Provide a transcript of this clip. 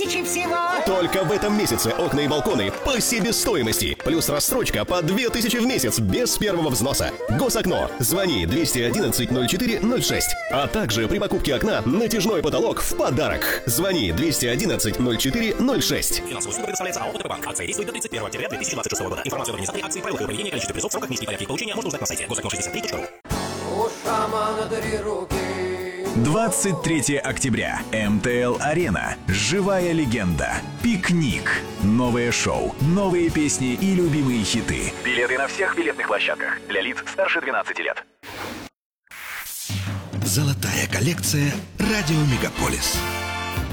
2000 всего. Только в этом месяце окна и балконы по себестоимости. Плюс рассрочка по 2000 в месяц без первого взноса. Госокно. Звони 211-04-06. А также при покупке окна натяжной потолок в подарок. Звони 211-04-06. Финансовая услуга предоставляется АО ТП Банк. Акция действует до 31 октября 2026 года. Информацию об организации акции, правилах и проведении, количестве призов, сроках, низкие порядки их получения можно узнать на сайте gosokno63.ru. У шамана 3 руки. 23 октября. МТЛ-арена. Живая легенда. Пикник. Новое шоу, новые песни и любимые хиты. Билеты на всех билетных площадках. Для лиц старше 12 лет. Золотая коллекция «Радио Мегаполис».